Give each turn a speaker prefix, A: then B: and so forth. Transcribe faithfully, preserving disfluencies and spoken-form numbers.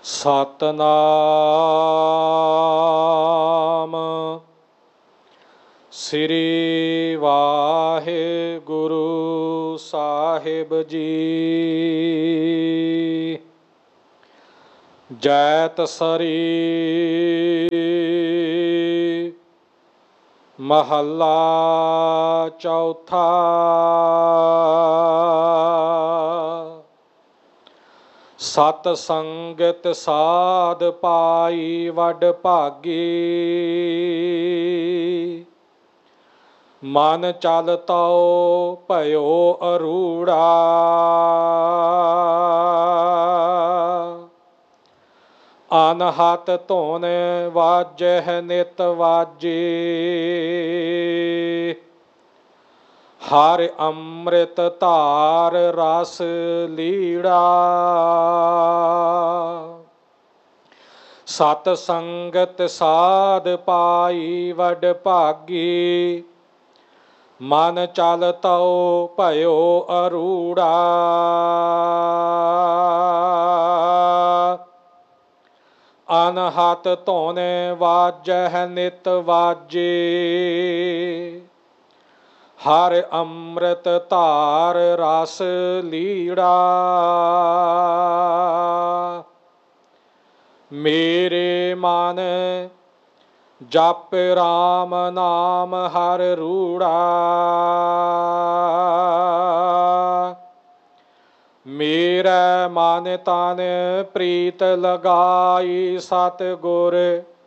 A: ਸਤਨਾਮ ਸ੍ਰੀ ਵਾਹਿਗੁਰੂ ਸਾਹਿਬ ਜੀ। ਜੈਤਸਰੀ ਮਹੱਲਾ ਚੌਥਾ। ਸਤ ਸੰਗਤ ਸਾਧ ਪਾਈ ਵਡ ਭਾਗੀ, ਮਨ ਚਲ ਤਉ ਭਇਓ ਅਰੂੜਾ। ਅਨਹਤ ਧੁਨ ਵਾਜਹਿ ਨਿਤ ਵਾਜੇ, ਹਰਿ ਅੰਮ੍ਰਿਤ ਧਾਰ ਰਸ ਲੀੜਾ। ਸਤ ਸੰਗਤ ਸਾਧ ਪਾਈ ਵਡ ਭਾਗੀ, ਮਨ ਚਲ ਤਉ ਭਇਓ ਅਰੂੜਾ। ਅਨਹਤ ਧੁਨ ਵਾਜਹਿ ਨਿਤ ਵਾਜੇ, ਹਰਿ ਅੰਮ੍ਰਿਤ ਧਾਰ ਰਸ ਲੀੜਾ। ਮੇਰੇ ਮਨ ਜਪ ਰਾਮ ਨਾਮ ਹਰਿ ਰੂੜਾ। ਮੇਰਾ ਮਨ ਤਨ ਪ੍ਰੀਤ ਲਗਾਈ, ਸਤਿਗੁਰ